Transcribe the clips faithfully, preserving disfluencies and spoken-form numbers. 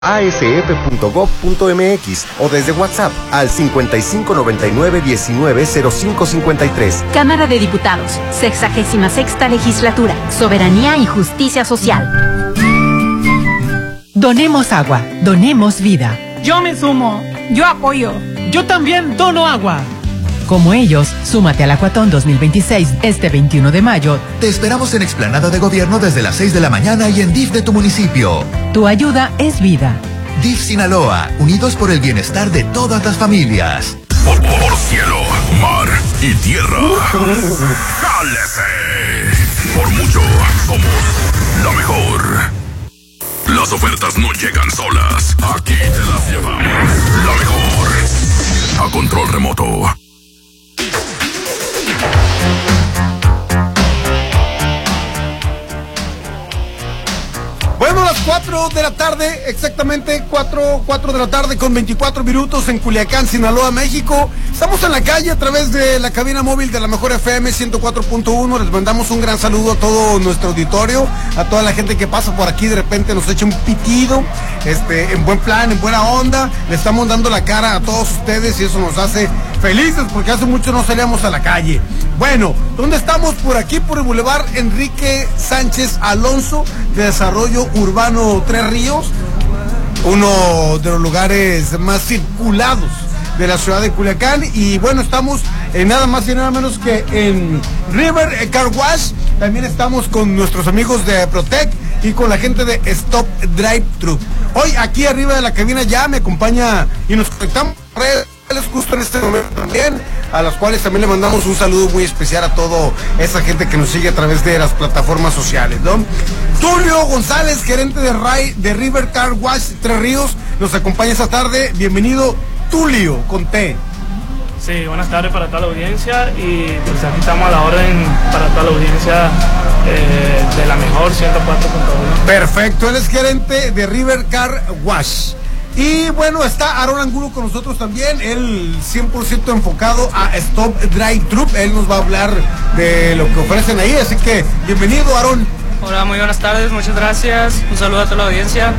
a s f punto gov punto m x o desde WhatsApp al cincuenta y cinco noventa y nueve diecinueve cero cinco cincuenta y tres. Cámara de Diputados, sexagésima sexta legislatura, soberanía y justicia social. Donemos agua, donemos vida. Yo me sumo, yo apoyo. Yo también dono agua. Como ellos, súmate al Acuatón dos mil veintiséis este veintiuno de mayo. Te esperamos en Explanada de Gobierno desde las seis de la mañana y en D I F de tu municipio. Tu ayuda es vida. D I F Sinaloa, unidos por el bienestar de todas las familias. Por, por cielo, mar y tierra. ¡Jálese! Por mucho, somos la mejor. Las ofertas no llegan solas. Aquí te las llevamos. La mejor. A control remoto. Bueno, las cuatro de la tarde, exactamente cuatro, cuatro de la tarde con veinticuatro minutos en Culiacán, Sinaloa, México. Estamos en la calle a través de la cabina móvil de la Mejor F M ciento cuatro punto uno. Les mandamos un gran saludo a todo nuestro auditorio, a toda la gente que pasa por aquí, de repente nos echa un pitido, este, en buen plan, en buena onda. Le estamos dando la cara a todos ustedes y eso nos hace felices porque hace mucho no salíamos a la calle. Bueno, ¿dónde estamos? Por aquí, por el Boulevard Enrique Sánchez Alonso, de Desarrollo Urbano Tres Ríos, uno de los lugares más circulados de la ciudad de Culiacán. Y bueno, estamos en nada más y nada menos que en River Car Wash. También estamos con nuestros amigos de Protec y con la gente de Stop Drive Thru. Hoy aquí arriba de la cabina ya me acompaña y nos conectamos redes justo en este momento también, a las cuales también le mandamos un saludo muy especial a toda esa gente que nos sigue a través de las plataformas sociales, ¿no? Tulio González, gerente de, Ray, de River Car Wash Tres Ríos, nos acompaña esta tarde. Bienvenido, Tulio, con T. Sí, buenas tardes para toda la audiencia y pues aquí estamos a la orden para toda la audiencia eh, de la Mejor ciento cuatro punto uno. Perfecto, él es gerente de River Car Wash. Y bueno, está Aaron Angulo con nosotros también, él cien por ciento enfocado a Stop Drive Thru. Él nos va a hablar de lo que ofrecen ahí, así que bienvenido, Aaron. Hola, muy buenas tardes, muchas gracias, un saludo a toda la audiencia.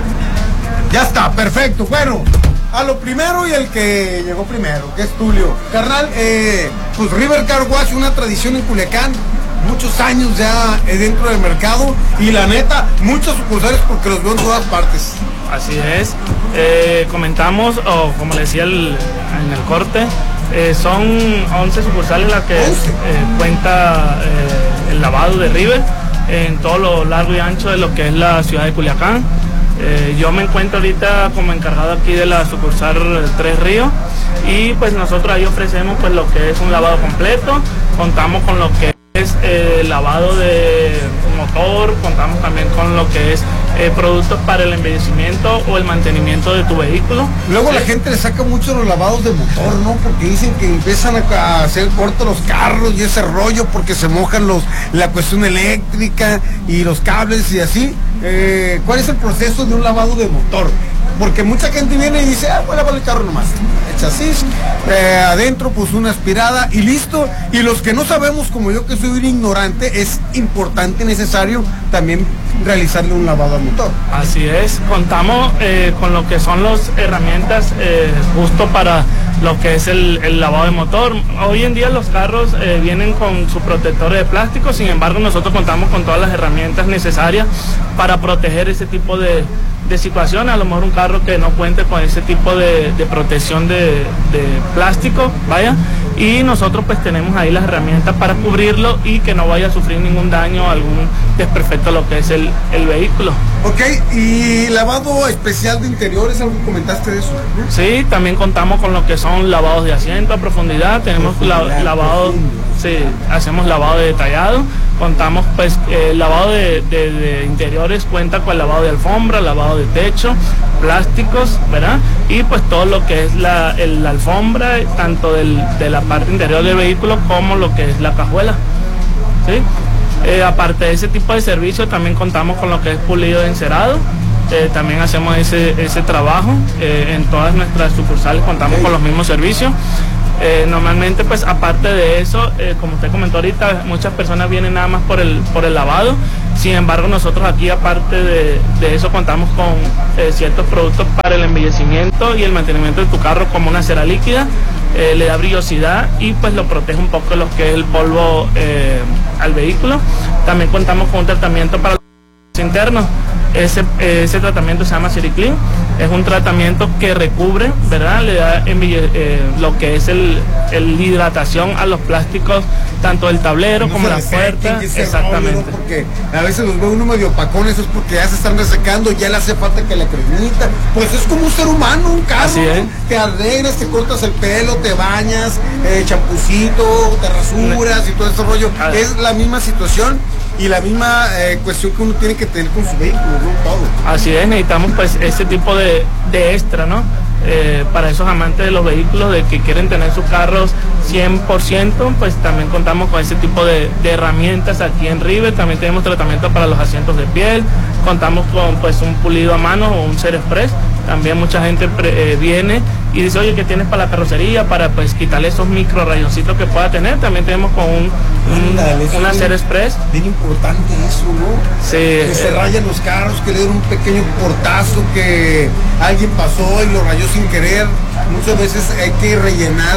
Ya está, perfecto. Bueno, a lo primero y el que llegó primero, que es Tulio. Carnal, eh, pues River Car Wash, una tradición en Culiacán, muchos años ya dentro del mercado y la neta, muchos sucursales porque los veo en todas partes. Así es, eh, comentamos, o como le decía el, en el corte, eh, son once sucursales las que eh, cuenta eh, el lavado de River en todo lo largo y ancho de lo que es la ciudad de Culiacán. Eh, yo me encuentro ahorita como encargado aquí de la sucursal Tres Ríos y pues nosotros ahí ofrecemos pues lo que es un lavado completo, contamos con lo que es eh, lavado de motor, contamos también con lo que es eh, productos para el embellecimiento o el mantenimiento de tu vehículo. Luego ¿sí? La gente le saca mucho los lavados de motor, ¿no? Porque dicen que empiezan a, a hacer cortos los carros y ese rollo porque se mojan los la cuestión eléctrica y los cables y así. Eh, ¿Cuál es el proceso de un lavado de motor? Porque mucha gente viene y dice, ah, voy a lavar el carro nomás. El chasis, eh, adentro pues una aspirada y listo. Y los que no sabemos, como yo que soy un ignorante, es importante y necesario también realizarle un lavado al motor. Así es, contamos eh, con lo que son las herramientas eh, justo para lo que es el, el lavado de motor. Hoy en día los carros eh, vienen con sus protectores de plástico, sin embargo nosotros contamos con todas las herramientas necesarias para proteger ese tipo de, de situaciones. A lo mejor un carro que no cuente con ese tipo de, de protección de, de plástico, vaya, y nosotros pues tenemos ahí las herramientas para cubrirlo y que no vaya a sufrir ningún daño, algún desperfecto a lo que es el, el vehículo. Ok, y lavado especial de interiores, algo comentaste de eso, ¿no? Sí, también contamos con lo que son lavados de asiento a profundidad, tenemos la, lavado, sí, hacemos lavado de detallado, contamos pues eh, lavado de, de, de interiores, cuenta con lavado de alfombra, lavado de techo, plásticos, ¿verdad? Y pues todo lo que es la, el, la alfombra, tanto del, de la parte interior del vehículo como lo que es la cajuela, ¿sí? Eh, aparte de ese tipo de servicio, también contamos con lo que es pulido de encerado. Eh, también hacemos ese, ese trabajo. Eh, en todas nuestras sucursales contamos con los mismos servicios. Eh, normalmente, pues aparte de eso, eh, como usted comentó ahorita, muchas personas vienen nada más por el, por el lavado Sin embargo, nosotros aquí, aparte de, de eso, contamos con eh, ciertos productos para el embellecimiento y el mantenimiento de tu carro, como una cera líquida, eh, le da brillosidad y pues lo protege un poco de lo que es el polvo eh, al vehículo. También contamos con un tratamiento para los internos. Ese, ese tratamiento se llama Ciriclean, es un tratamiento que recubre, ¿verdad? Le da eh, lo que es el, el hidratación a los plásticos, tanto del tablero no como la puerta. Exactamente. Rollo, ¿no? Porque a veces los ve uno medio opacones, es porque ya se están resecando, ya le hace falta que la cremita. Pues es como un ser humano, un carro. Así es. Te arreglas, te cortas el pelo, te bañas, eh, champucito, te rasuras y todo ese rollo. Ah. Es la misma situación. Y la misma eh, cuestión que uno tiene que tener con su vehículo, ¿no? Todo. Así es, necesitamos pues ese tipo de, de extra, ¿no? Eh, para esos amantes de los vehículos, de que quieren tener sus carros cien por ciento, pues también contamos con ese tipo de, de herramientas aquí en River. También tenemos tratamiento para los asientos de piel, contamos con pues un pulido a mano o un Cer Express. También mucha gente pre, eh, viene y dice, oye, ¿qué tienes para la carrocería? Para pues quitarle esos micro rayoncitos que pueda tener. También tenemos con un, un Ándale, una Cer Express. Bien importante eso, ¿no? Sí. Que se rayan los carros, que le den un pequeño portazo, que alguien pasó y lo rayó sin querer. Muchas veces hay que rellenar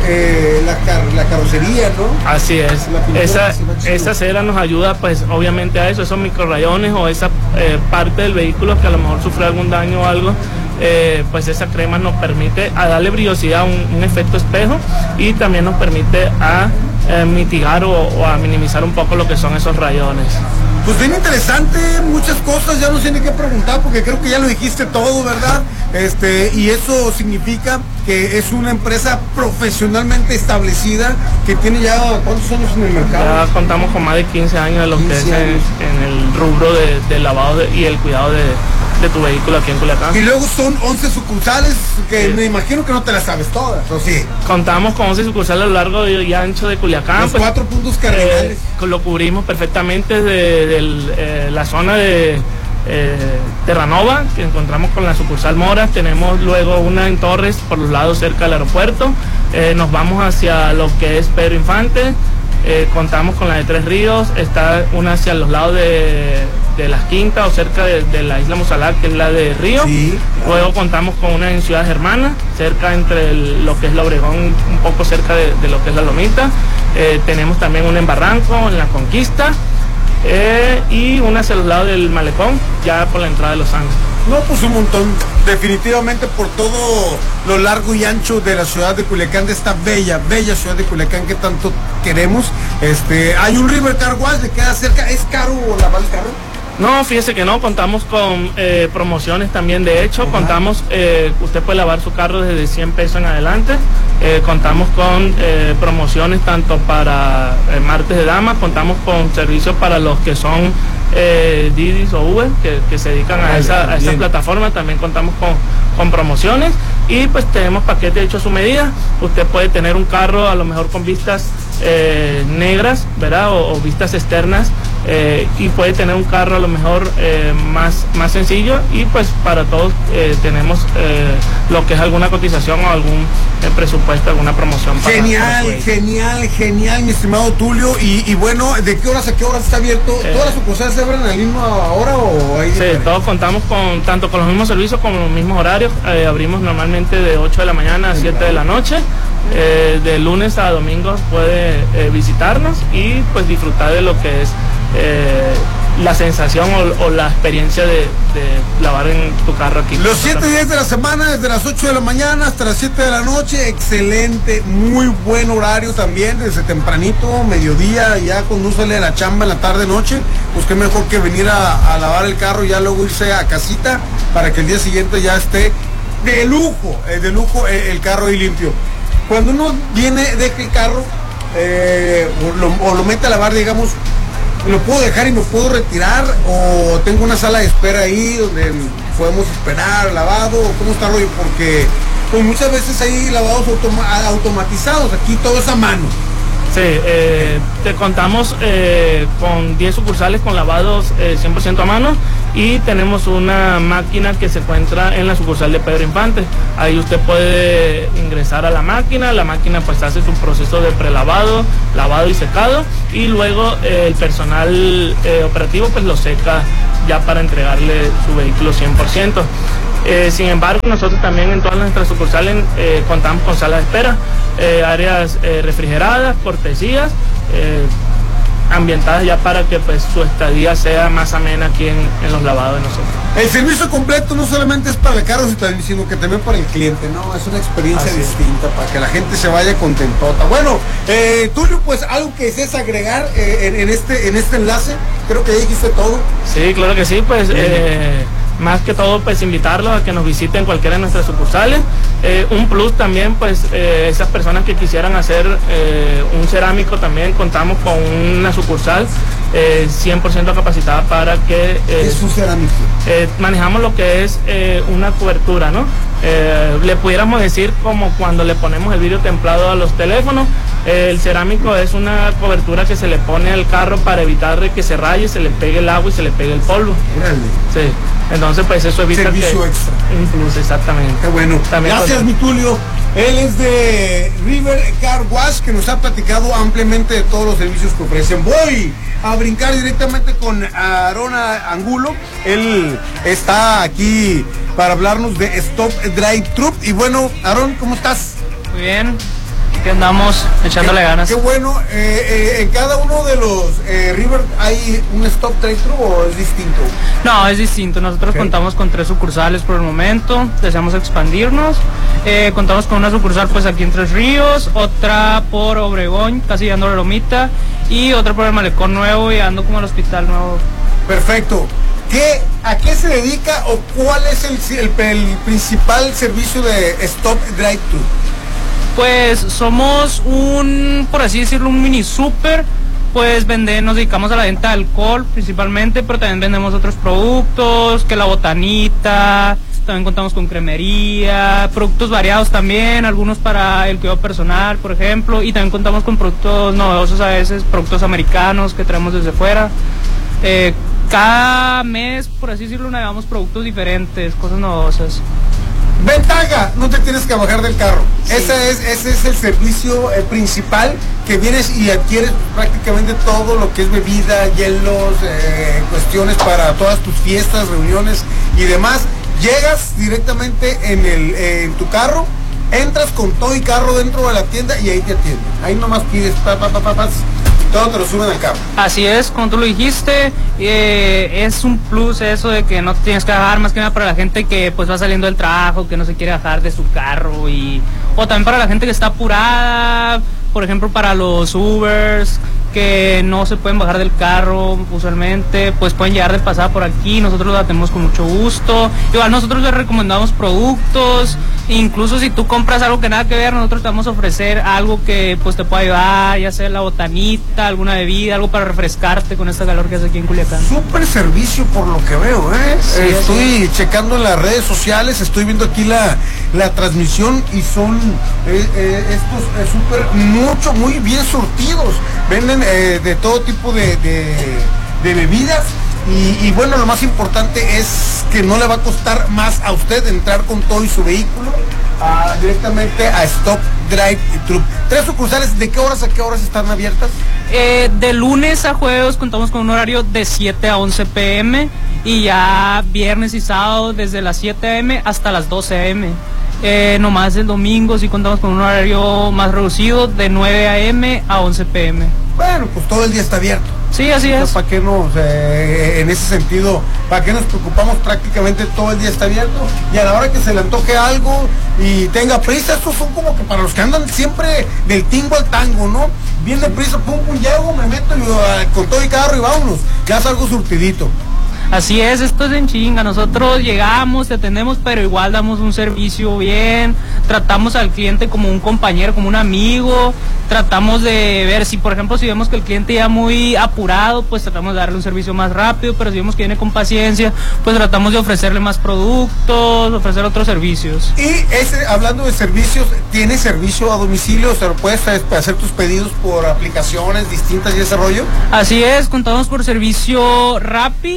eh, la, car la carrocería, ¿no? Así es. Esa, esa cera nos ayuda pues obviamente a eso, esos micro rayones o esa eh, parte del vehículo que a lo mejor sufre algún daño o algo. Eh, pues esa crema nos permite a darle brillosidad, un, un efecto espejo, y también nos permite a eh, mitigar o, o a minimizar un poco lo que son esos rayones. Pues bien interesante, muchas cosas, ya no sé ni qué preguntar porque creo que ya lo dijiste todo, ¿verdad? Este, y eso significa que es una empresa profesionalmente establecida que tiene ya ¿cuántos años en el mercado? Ya contamos con más de quince años de lo que es en, en el rubro de, de lavado de, y el cuidado de, de tu vehículo aquí en Culiacán. Y luego son once sucursales que sí. Me imagino que no te las sabes todas, ¿o sí? Contamos con once sucursales a lo largo y ancho de Culiacán. Los pues, cuatro puntos cardinales. Eh, lo cubrimos perfectamente de, de, de eh, la zona de eh, Terranova, que encontramos con la sucursal Mora. Tenemos luego una en Torres, por los lados cerca del aeropuerto. Eh, nos vamos hacia lo que es Pedro Infante. Eh, contamos con la de Tres Ríos, está una hacia los lados de, de Las Quintas o cerca de, de la isla Musalá, que es la de Río. Sí, claro. Luego contamos con una en Ciudad Germana, cerca entre el, lo que es la Obregón, un poco cerca de, de lo que es la Lomita. Eh, tenemos también una en Barranco, en La Conquista, eh, y una hacia los lados del Malecón, ya por la entrada de Los Ángeles. No, pues un montón, definitivamente por todo lo largo y ancho de la ciudad de Culiacán, de esta bella, bella ciudad de Culiacán que tanto queremos. Este, hay un River Car Wash, le queda cerca. ¿Es caro lavar el carro? No, fíjese que no, contamos con eh, promociones también, de hecho. Ajá. Contamos, eh, usted puede lavar su carro desde cien pesos en adelante. Eh, contamos con eh, promociones tanto para eh, martes de damas, contamos con servicios para los que son eh, Didis o Uber, que, que se dedican a esa, a esa plataforma. También contamos con, con promociones y pues tenemos paquetes hechos a su medida. Usted puede tener un carro a lo mejor con vistas eh, negras, ¿verdad? O, o vistas externas. Eh, y puede tener un carro a lo mejor eh, más, más sencillo, y pues para todos eh, tenemos eh, lo que es alguna cotización o algún eh, presupuesto, alguna promoción. Para, genial, para genial, genial, mi estimado Tulio. Y, y bueno, ¿de qué horas a qué horas está abierto? Eh, ¿Todas las sucursales se abren a la misma hora o hay? Sí, todos contamos con tanto con los mismos servicios como los mismos horarios. Eh, abrimos normalmente de ocho de la mañana a siete de la noche. Eh, de lunes a domingo puede eh, visitarnos y pues disfrutar de lo que es Eh, la sensación o, o la experiencia de, de lavar en tu carro aquí. Los siete días de la semana, desde las ocho de la mañana hasta las siete de la noche, excelente, muy buen horario también, desde tempranito, mediodía, ya cuando uno sale de la chamba en la tarde, noche, pues qué mejor que venir a, a lavar el carro y ya luego irse a casita para que el día siguiente ya esté de lujo, eh, de lujo eh, el carro ahí limpio. Cuando uno viene, deja el carro eh, o, lo, o lo mete a lavar, digamos, ¿lo puedo dejar y me puedo retirar? ¿O tengo una sala de espera ahí donde podemos esperar lavado? ¿Cómo está el rollo? Porque pues muchas veces hay lavados automa automatizados, aquí todo es a mano. Sí, eh, te contamos eh, con diez sucursales con lavados eh, cien por ciento a mano, y tenemos una máquina que se encuentra en la sucursal de Pedro Infante. Ahí usted puede ingresar a la máquina, la máquina pues hace su proceso de prelavado, lavado y secado, y luego eh, el personal eh, operativo pues lo seca ya para entregarle su vehículo cien por ciento. Eh, sin embargo, nosotros también en todas nuestras sucursales eh, contamos con salas de espera, eh, áreas eh, refrigeradas, cortesías, eh, ambientadas ya para que pues su estadía sea más amena aquí en, en los lavados de nosotros. El servicio completo no solamente es para el carro, sino que también para el cliente, ¿no? Es una experiencia Así distinta es. Para que la gente se vaya contentota. Bueno, eh, Tulio, pues algo que desees agregar eh, en, en, este, en este enlace, creo que ya dijiste todo. Sí, claro que sí, pues eh, más que todo pues invitarlos a que nos visiten cualquiera de nuestras sucursales. Eh, un plus también, pues eh, esas personas que quisieran hacer eh, un cerámico, también contamos con una sucursal eh, cien por ciento capacitada para que... Eh, ¿Qué es un cerámico? Eh, manejamos lo que es eh, una cobertura, ¿no? Eh, le pudiéramos decir como cuando le ponemos el vidrio templado a los teléfonos. Eh, el cerámico es una cobertura que se le pone al carro para evitar que se raye, se le pegue el agua y se le pegue el polvo. Grande. Sí. Entonces pues eso evita servicio que... extra. Un plus, exactamente. Qué bueno. También Gracias, con... mi Tulio. Él es de River Car Wash, que nos ha platicado ampliamente de todos los servicios que ofrecen. Voy a brincar directamente con Aarón Angulo. Él está aquí para hablarnos de Stop Drive Thru. Y bueno, Aarón, ¿cómo estás? Muy bien. Aquí andamos echándole qué, ganas. Qué bueno. Eh, eh, ¿En cada uno de los eh, River hay un Stop Drive Thru o es distinto? No, es distinto. Nosotros okay. contamos con tres sucursales por el momento. Deseamos expandirnos. Eh, contamos con una sucursal pues aquí en Tres Ríos, otra por Obregón, casi llegando a la Lomita, y otra por el Malecón Nuevo, llegando como al Hospital Nuevo. Perfecto. ¿Qué, ¿A qué se dedica o cuál es el, el, el principal servicio de Stop Drive Thru? Pues somos un, por así decirlo, un mini super. Pues vende, nos dedicamos a la venta de alcohol principalmente, pero también vendemos otros productos, que la botanita, también contamos con cremería, productos variados también, algunos para el cuidado personal, por ejemplo, y también contamos con productos novedosos a veces, productos americanos que traemos desde fuera. Eh, cada mes, por así decirlo, navegamos productos diferentes, cosas novedosas. Ventaja, no te tienes que bajar del carro. Sí. Ese es, ese es el servicio eh, principal, que vienes y adquieres prácticamente todo lo que es bebida, hielos, eh, cuestiones para todas tus fiestas, reuniones y demás. Llegas directamente en, el, eh, en tu carro, entras con todo y carro dentro de la tienda y ahí te atienden. Ahí nomás pides pa, pa, pa, pa, pa, todo te lo suben al carro. Así es, como tú lo dijiste, eh, es un plus eso de que no tienes que bajar, más que nada para la gente que pues va saliendo del trabajo, que no se quiere bajar de su carro, y o también para la gente que está apurada, por ejemplo para los Ubers, que no se pueden bajar del carro usualmente, pues pueden llegar de pasada por aquí, nosotros los atendemos con mucho gusto. Igual nosotros les recomendamos productos, incluso si tú compras algo que nada que ver, nosotros te vamos a ofrecer algo que pues te pueda ayudar, ya sea la botanita, alguna bebida, algo para refrescarte con esta calor que hace aquí en Culiacán. Súper servicio por lo que veo, ¿eh? Sí, eh estoy sí. checando en las redes sociales, estoy viendo aquí la, la transmisión y son eh, eh, estos súper, eh, mucho, muy bien surtidos. Venden Eh, de todo tipo de, de, de bebidas y, y bueno, lo más importante es que no le va a costar más a usted entrar con todo y su vehículo a, directamente a Stop Drive Thru. Tres sucursales, ¿de qué horas a qué horas están abiertas? Eh, de lunes a jueves contamos con un horario de siete a once pe eme y ya viernes y sábado desde las siete a eme hasta las doce a eme. Eh, nomás el domingo sí contamos con un horario más reducido de nueve a eme a once pe eme. Bueno, pues todo el día está abierto. Sí, así es. ¿Para qué nos, eh, en ese sentido, para qué nos preocupamos? Prácticamente todo el día está abierto y a la hora que se le antoje algo y tenga prisa, estos son como que para los que andan siempre del tingo al tango, ¿no? Viene prisa, pum, pum, llego, me meto y, uh, con todo y carro y vámonos, ya salgo surtidito. Así es, esto es en chinga, nosotros llegamos, te atendemos, pero igual damos un servicio bien, tratamos al cliente como un compañero, como un amigo, tratamos de ver si, por ejemplo, si vemos que el cliente ya muy apurado, pues tratamos de darle un servicio más rápido, pero si vemos que viene con paciencia, pues tratamos de ofrecerle más productos, ofrecer otros servicios. Y ese, hablando de servicios, ¿tiene servicio a domicilio? O sea, ¿puedes hacer tus pedidos por aplicaciones distintas y ese rollo? Así es, contamos por servicio Rappi. Rappi.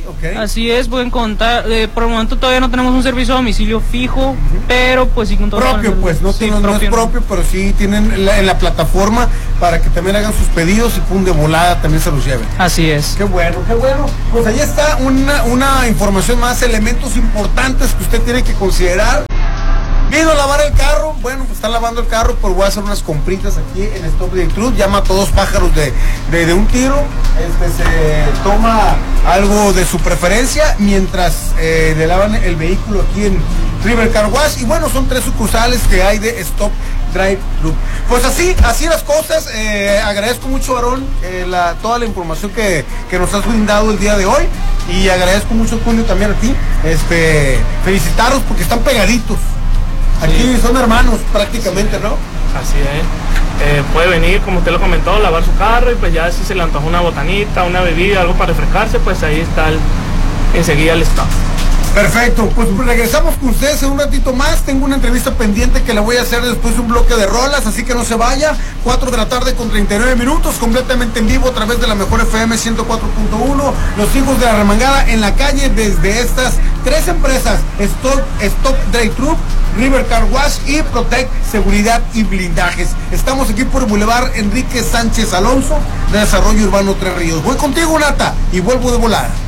ok. Así es, pueden contar, eh, por el momento todavía no tenemos un servicio a domicilio fijo, uh-huh. pero pues sí con todo propio, el, pues, no, sí, no, propio, no es propio, pero sí tienen la, en la plataforma para que también hagan sus pedidos y pum, de volada también se los lleven. Así es. Qué bueno, qué bueno. Pues ahí está una, una información más, elementos importantes que usted tiene que considerar. Vino a lavar el carro, bueno, pues está lavando el carro, pues voy a hacer unas compritas aquí en Stop Drive Thru, llama a todos pájaros de, de, de un tiro, este se toma algo de su preferencia mientras eh, le lavan el vehículo aquí en River Car Wash, y bueno, son tres sucursales que hay de Stop Drive Thru. Pues así, así las cosas, eh, agradezco mucho, Aarón, eh, la, toda la información que, que nos has brindado el día de hoy, y agradezco mucho, Julio, también a ti, este, felicitarlos porque están pegaditos. Aquí sí. Son hermanos prácticamente, ¿no? Así es. Eh, puede venir, como usted lo comentó, lavar su carro y pues ya si se le antoja una botanita, una bebida, algo para refrescarse, pues ahí está el, enseguida el staff. Perfecto, pues regresamos con ustedes en un ratito más. Tengo una entrevista pendiente que la voy a hacer después de un bloque de rolas, así que no se vaya. cuatro de la tarde con treinta y nueve minutos, completamente en vivo a través de la mejor F M ciento cuatro punto uno. Los hijos de la remangada en la calle desde estas tres empresas: Stop, Stop Drive Thru, River Car Wash y Protect Seguridad y Blindajes. Estamos aquí por Boulevard Enrique Sánchez Alonso, de Desarrollo Urbano Tres Ríos. Voy contigo, Nata, y vuelvo de volada.